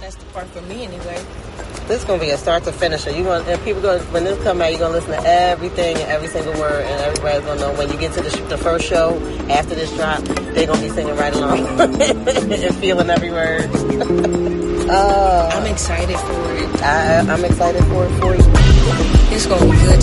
That's the part for me anyway. This is gonna be a start to finish. People when this come out, you're gonna listen to everything and every single word, and everybody's gonna know when you get to the first show after this drop, they're gonna be singing right along and feeling every word. I'm excited for it. I'm excited for it for you. It's gonna be good